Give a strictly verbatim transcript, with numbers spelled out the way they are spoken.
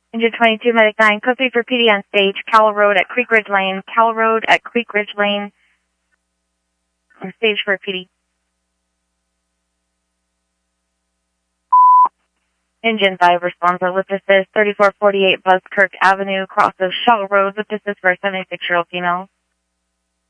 Engine twenty-two, Medic nine, code three for P D on stage, Cowell Road at Creek Ridge Lane, Cowell Road at Creek Ridge Lane, on stage for P D. Engine five responds for lift assist, thirty-four forty-eight Buzzkirk Avenue, cross of Shaw Road, lift assist for a seventy-six-year-old female.